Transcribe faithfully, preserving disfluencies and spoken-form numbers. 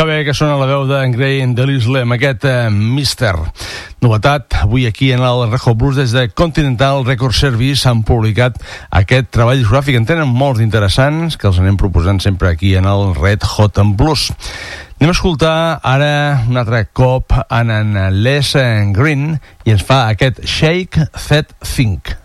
Que bé que sona la veu d'en Graham Delisle amb aquest uh, Mister. Novetat, avui aquí en el Rejo Blues des de Continental Record Service han publicat aquest treball discogràfic. En tenen molts interessants que els anem proposant sempre aquí en el Red Hot and Blues. Anem a escoltar ara un altre cop en, en Les Green i ens fa aquest Shake That Think.